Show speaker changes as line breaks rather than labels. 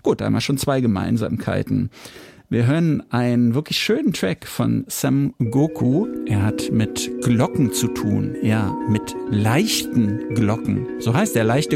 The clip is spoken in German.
Gut, da haben wir schon 2 Gemeinsamkeiten. Wir hören einen wirklich schönen Track von Sam Goku. Er hat mit Glocken zu tun. Ja, mit leichten Glocken. So heißt er, leichte